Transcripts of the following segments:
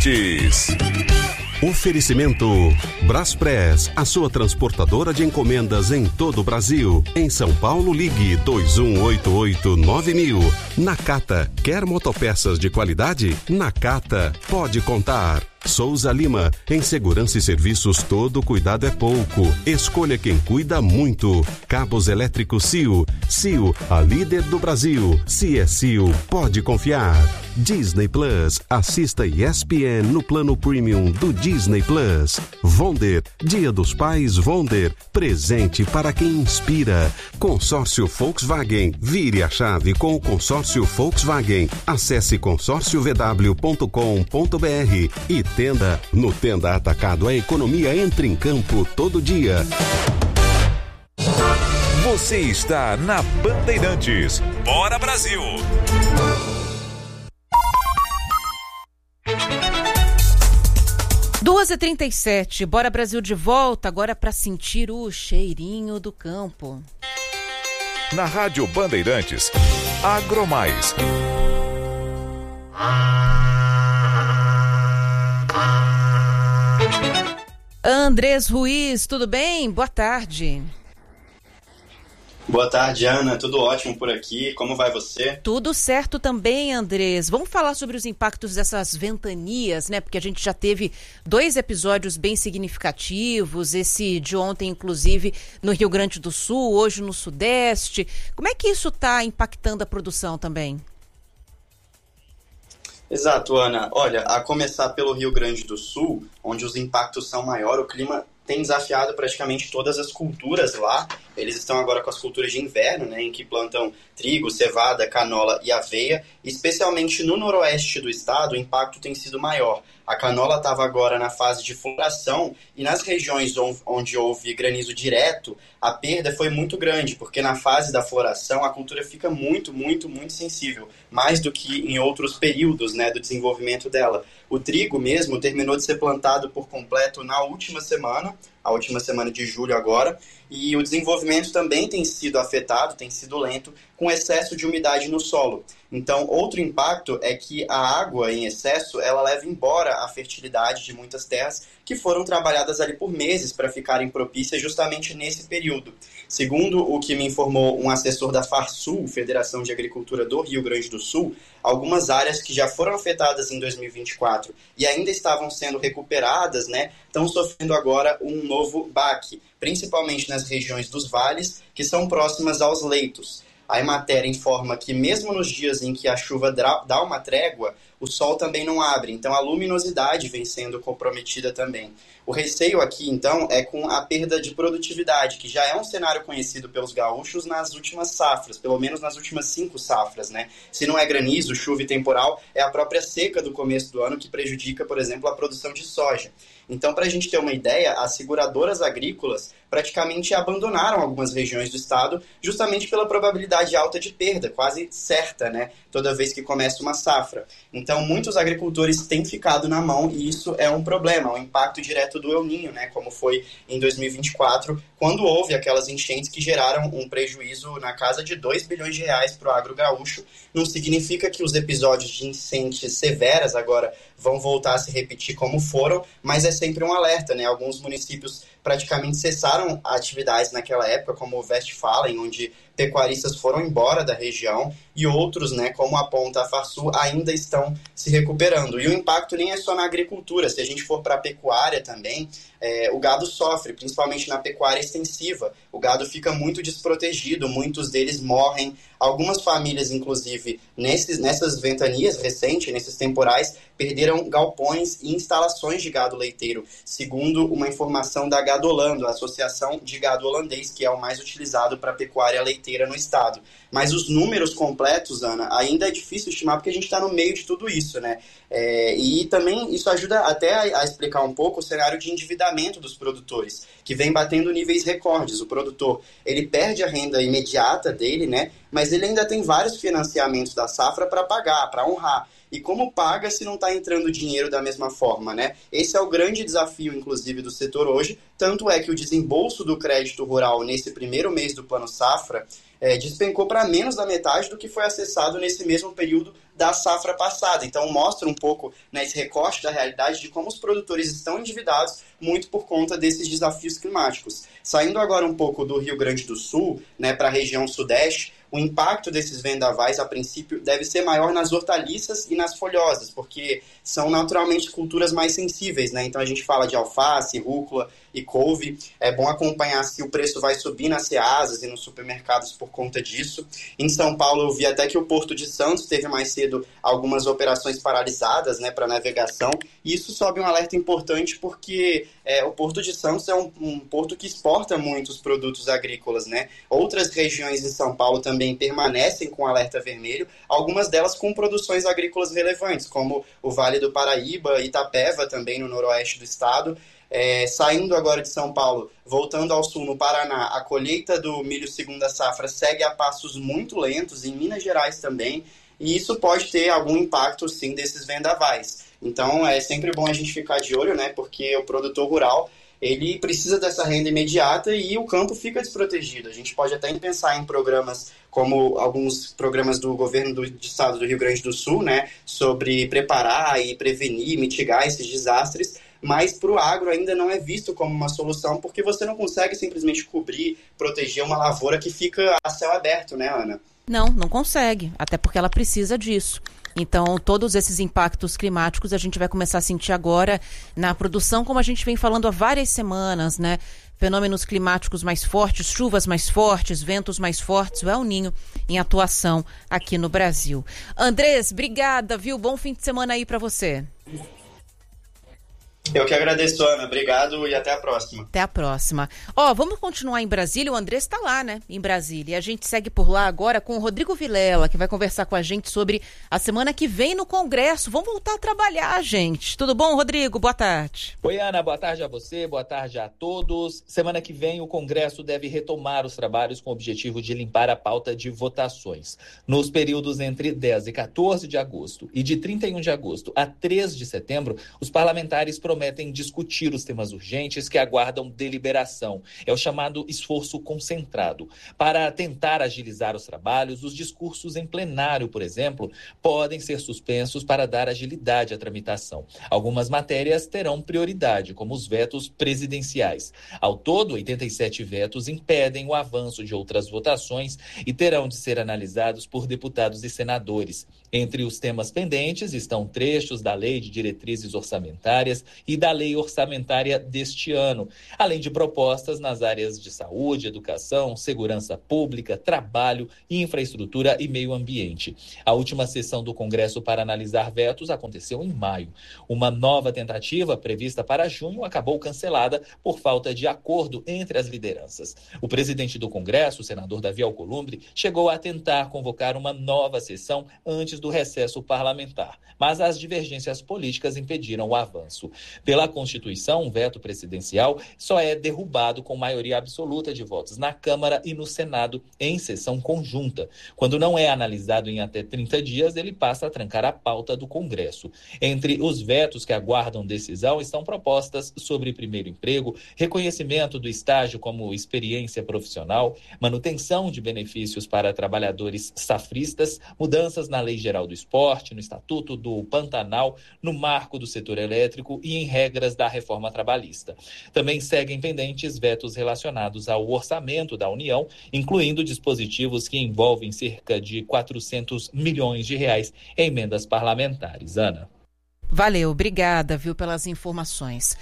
Bandeirantes. Oferecimento Braspress, a sua transportadora de encomendas em todo o Brasil. Em São Paulo, ligue 2188-9000. Nakata, quer motopeças de qualidade? Nakata, pode contar. Souza Lima, em segurança e serviços todo cuidado é pouco. Escolha quem cuida muito. Cabos elétricos Sil. Sil, a líder do Brasil. Se é Sil, pode confiar. Disney Plus, assista ESPN no plano premium do Disney Plus. Wonder, Dia dos Pais Wonder, presente para quem inspira. Consórcio Volkswagen, vire a chave com o consórcio Volkswagen. Acesse consórciovw.com.br e Tenda. No Tenda Atacado, a economia entra em campo todo dia. Você está na Bandeirantes. Bora Brasil! Duas e 37, Bora Brasil de volta, agora para sentir o cheirinho do campo. Na Rádio Bandeirantes, Agromais. Andrés Ruiz, tudo bem? Boa tarde. Boa tarde, Ana. Tudo ótimo por aqui. Como vai você? Tudo certo também, Andrés. Vamos falar sobre os impactos dessas ventanias, né? Porque a gente já teve 2 episódios bem significativos, esse de ontem, inclusive, no Rio Grande do Sul, hoje no Sudeste. Como é que isso está impactando a produção também? Exato, Ana. Olha, a começar pelo Rio Grande do Sul, onde os impactos são maiores, o clima tem desafiado praticamente todas as culturas lá. Eles estão agora com as culturas de inverno, né, em que plantam trigo, cevada, canola e aveia. Especialmente no noroeste do estado, o impacto tem sido maior. A canola estava agora na fase de floração e nas regiões onde houve granizo direto, a perda foi muito grande, porque na fase da floração a cultura fica muito sensível, mais do que em outros períodos, né, do desenvolvimento dela. O trigo mesmo terminou de ser plantado por completo na última semana, a última semana de julho agora, e o desenvolvimento também tem sido afetado, tem sido lento, com excesso de umidade no solo. Então, outro impacto é que a água em excesso, ela leva embora a fertilidade de muitas terras que foram trabalhadas ali por meses para ficarem propícias justamente nesse período. Segundo o que me informou um assessor da FARSUL, Federação de Agricultura do Rio Grande do Sul, algumas áreas que já foram afetadas em 2024 e ainda estavam sendo recuperadas, né, estão sofrendo agora um novo baque, principalmente nas regiões dos vales, que são próximas aos leitos. A Emater informa que mesmo nos dias em que a chuva dá uma trégua, o sol também não abre, então a luminosidade vem sendo comprometida também. O receio aqui, então, é com a perda de produtividade, que já é um cenário conhecido pelos gaúchos nas últimas safras, pelo menos nas últimas 5 safras, né? Se não é granizo, chuva e temporal, é a própria seca do começo do ano que prejudica, por exemplo, a produção de soja. Então, para a gente ter uma ideia, as seguradoras agrícolas praticamente abandonaram algumas regiões do estado justamente pela probabilidade alta de perda, quase certa, né? Toda vez que começa uma safra. Então, muitos agricultores têm ficado na mão e isso é um problema, um impacto direto do El Niño, né? Como foi em 2024, quando houve aquelas enchentes que geraram um prejuízo na casa de 2 bilhões de reais para o agro gaúcho. Não significa que os episódios de enchentes severas agora vão voltar a se repetir como foram, mas é sempre um alerta, né? Alguns municípios praticamente cessaram atividades naquela época, como o Westfalen, onde pecuaristas foram embora da região, e outros, né, como aponta a FARSUL, ainda estão se recuperando. E o impacto nem é só na agricultura, se a gente for para a pecuária também, o gado sofre, principalmente na pecuária extensiva. O gado fica muito desprotegido, muitos deles morrem. Algumas famílias, inclusive, nessas ventanias recentes, nesses temporais, perderam galpões e instalações de gado leiteiro, segundo uma informação da Gadolando, a Associação de Gado Holandês, que é o mais utilizado para pecuária leiteira no estado. Mas os números completos, Ana, ainda é difícil estimar porque a gente está no meio de tudo isso, né? E também isso ajuda até a explicar um pouco o cenário de endividamento dos produtores, que vem batendo níveis recordes. O produtor, ele perde a renda imediata dele, né? mas ele ainda tem vários financiamentos da safra para pagar, para honrar. E como paga se não está entrando dinheiro da mesma forma, né? Esse é o grande desafio, inclusive, do setor hoje. Tanto é que o desembolso do crédito rural nesse primeiro mês do Plano Safra despencou para menos da metade do que foi acessado nesse mesmo período da safra passada. Então mostra um pouco, né, esse recorte da realidade de como os produtores estão endividados muito por conta desses desafios climáticos. Saindo agora um pouco do Rio Grande do Sul, né, para a região sudeste, o impacto desses vendavais, a princípio, deve ser maior nas hortaliças e nas folhosas, porque são naturalmente culturas mais sensíveis, né? Então a gente fala de alface, rúcula e couve. É bom acompanhar se o preço vai subir nas ceasas e nos supermercados por conta disso. Em São Paulo, eu vi até que o Porto de Santos teve mais cedo algumas operações paralisadas, né, para navegação. E isso sobe um alerta importante porque o Porto de Santos é um porto que exporta muitos produtos agrícolas, né? Outras regiões em São Paulo também permanecem com alerta vermelho, algumas delas com produções agrícolas relevantes, como o Vale do Paraíba, Itapeva também no noroeste do estado. Saindo agora de São Paulo, voltando ao sul, no Paraná, a colheita do milho segunda safra segue a passos muito lentos, em Minas Gerais também, e isso pode ter algum impacto, sim, desses vendavais. Então, é sempre bom a gente ficar de olho, né, porque o produtor rural, ele precisa dessa renda imediata e o campo fica desprotegido. A gente pode até pensar em programas como alguns programas do governo do estado do Rio Grande do Sul, né, sobre preparar e prevenir, mitigar esses desastres, mas para o agro ainda não é visto como uma solução, porque você não consegue simplesmente cobrir, proteger uma lavoura que fica a céu aberto, né, Ana? Não consegue, até porque ela precisa disso. Então, todos esses impactos climáticos a gente vai começar a sentir agora na produção, como a gente vem falando há várias semanas, né? Fenômenos climáticos mais fortes, chuvas mais fortes, ventos mais fortes, o El Niño em atuação aqui no Brasil. Andrés, obrigada, viu? Bom fim de semana aí para você. Eu que agradeço, Ana. Obrigado e até a próxima. Até a próxima. Vamos continuar em Brasília. O Andrés está lá, né? Em Brasília. E a gente segue por lá agora com o Rodrigo Vilela, que vai conversar com a gente sobre a semana que vem no Congresso. Vamos voltar a trabalhar, gente. Tudo bom, Rodrigo? Boa tarde. Oi, Ana. Boa tarde a você. Boa tarde a todos. Semana que vem o Congresso deve retomar os trabalhos com o objetivo de limpar a pauta de votações. Nos períodos entre 10 e 14 de agosto e de 31 de agosto a 3 de setembro, os parlamentares prometem discutir os temas urgentes que aguardam deliberação. É o chamado esforço concentrado. Para tentar agilizar os trabalhos, os discursos em plenário, por exemplo, podem ser suspensos para dar agilidade à tramitação. Algumas matérias terão prioridade, como os vetos presidenciais. Ao todo, 87 vetos impedem o avanço de outras votações e terão de ser analisados por deputados e senadores. Entre os temas pendentes estão trechos da Lei de Diretrizes Orçamentárias e da Lei Orçamentária deste ano, além de propostas nas áreas de saúde, educação, segurança pública, trabalho, infraestrutura e meio ambiente. A última sessão do Congresso para analisar vetos aconteceu em maio. Uma nova tentativa, prevista para junho, acabou cancelada por falta de acordo entre as lideranças. O presidente do Congresso, o senador Davi Alcolumbre, chegou a tentar convocar uma nova sessão antes do recesso parlamentar, mas as divergências políticas impediram o avanço. Pela Constituição, um veto presidencial só é derrubado com maioria absoluta de votos na Câmara e no Senado em sessão conjunta. Quando não é analisado em até 30 dias, ele passa a trancar a pauta do Congresso. Entre os vetos que aguardam decisão estão propostas sobre primeiro emprego, reconhecimento do estágio como experiência profissional, manutenção de benefícios para trabalhadores safristas, mudanças na Lei Geral do Esporte, no Estatuto do Pantanal, no marco do setor elétrico e em regras da reforma trabalhista. Também seguem pendentes vetos relacionados ao orçamento da União, incluindo dispositivos que envolvem cerca de 400 milhões de reais em emendas parlamentares. Ana. Valeu, obrigada, viu, pelas informações.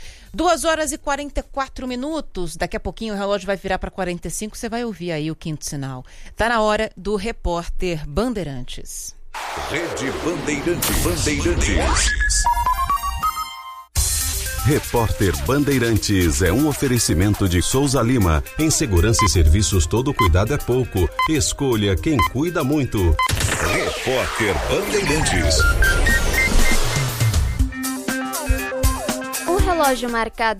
2h44. Daqui a pouquinho o relógio vai virar para 45, você vai ouvir aí o quinto sinal. Tá na hora do Repórter Bandeirantes. Rede Bandeirantes. Repórter Bandeirantes é um oferecimento de Souza Lima. Em segurança e serviços, todo cuidado é pouco. Escolha quem cuida muito. Repórter Bandeirantes. O relógio marca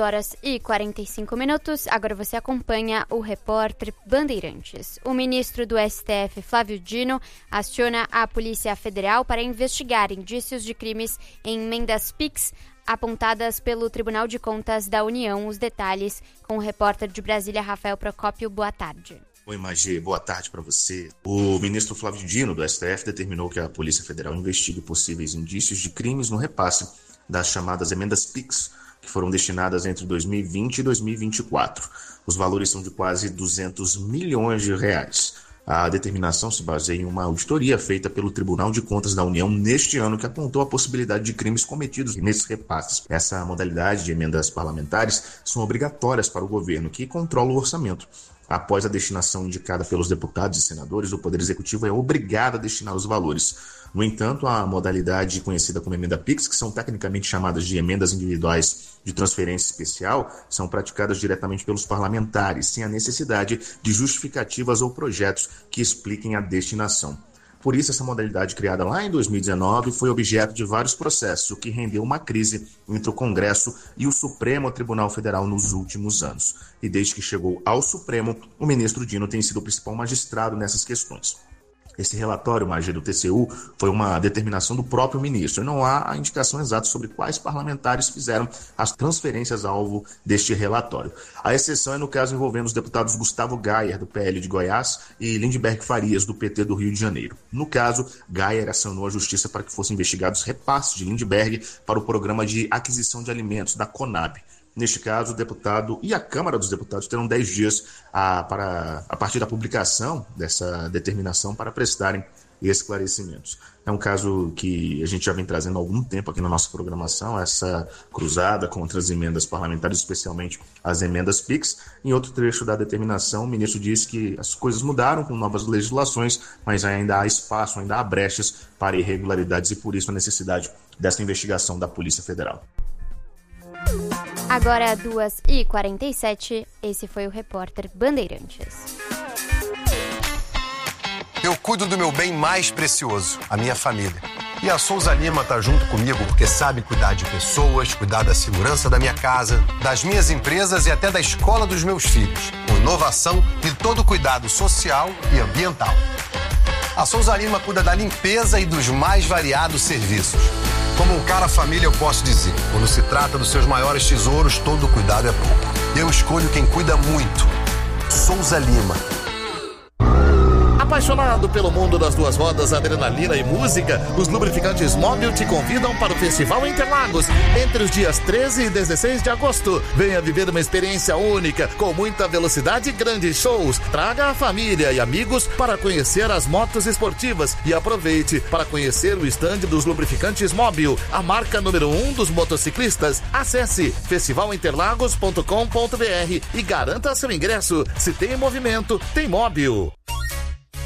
2h45. Agora você acompanha o repórter Bandeirantes. O ministro do STF, Flávio Dino, aciona a Polícia Federal para investigar indícios de crimes em emendas PIX apontadas pelo Tribunal de Contas da União. Os detalhes com o repórter de Brasília, Rafael Procópio. Boa tarde. Oi, Magê. Boa tarde para você. O ministro Flávio Dino, do STF, determinou que a Polícia Federal investigue possíveis indícios de crimes no repasse das chamadas emendas PIX, que foram destinadas entre 2020 e 2024. Os valores são de quase 200 milhões de reais. A determinação se baseia em uma auditoria feita pelo Tribunal de Contas da União neste ano, que apontou a possibilidade de crimes cometidos nesses repasses. Essa modalidade de emendas parlamentares são obrigatórias para o governo, que controla o orçamento. Após a destinação indicada pelos deputados e senadores, o Poder Executivo é obrigado a destinar os valores. No entanto, a modalidade conhecida como emenda PIX, que são tecnicamente chamadas de emendas individuais de transferência especial, são praticadas diretamente pelos parlamentares, sem a necessidade de justificativas ou projetos que expliquem a destinação. Por isso, essa modalidade criada lá em 2019 foi objeto de vários processos, o que rendeu uma crise entre o Congresso e o Supremo Tribunal Federal nos últimos anos. E desde que chegou ao Supremo, o ministro Dino tem sido o principal magistrado nessas questões. Esse relatório, Magê, do TCU, foi uma determinação do próprio ministro. Não há a indicação exata sobre quais parlamentares fizeram as transferências alvo deste relatório. A exceção é no caso envolvendo os deputados Gustavo Gayer, do PL de Goiás, e Lindbergh Farias, do PT do Rio de Janeiro. No caso, Gayer acionou a justiça para que fossem investigados repasses de Lindbergh para o programa de aquisição de alimentos da CONAB. Neste caso, o deputado e a Câmara dos Deputados terão 10 dias a partir da publicação dessa determinação para prestarem esclarecimentos. É um caso que a gente já vem trazendo há algum tempo aqui na nossa programação, essa cruzada contra as emendas parlamentares, especialmente as emendas PIX. Em outro trecho da determinação, o ministro disse que as coisas mudaram com novas legislações, mas ainda há espaço, ainda há brechas para irregularidades e por isso a necessidade dessa investigação da Polícia Federal. Agora 2h47, esse foi o repórter Bandeirantes. Eu cuido do meu bem mais precioso, a minha família. E a Souza Lima tá junto comigo porque sabe cuidar de pessoas, cuidar da segurança da minha casa, das minhas empresas e até da escola dos meus filhos, com inovação e todo cuidado social e ambiental. A Souza Lima cuida da limpeza e dos mais variados serviços. Como um cara família, eu posso dizer, quando se trata dos seus maiores tesouros, todo cuidado é pouco. Eu escolho quem cuida muito. Souza Lima. Apaixonado pelo mundo das duas rodas, adrenalina e música, os lubrificantes Mobil te convidam para o Festival Interlagos entre os dias 13 e 16 de agosto. Venha viver uma experiência única, com muita velocidade e grandes shows. Traga a família e amigos para conhecer as motos esportivas e aproveite para conhecer o estande dos lubrificantes Mobil, a marca número 1 dos motociclistas. Acesse festivalinterlagos.com.br e garanta seu ingresso. Se tem movimento, tem Mobil.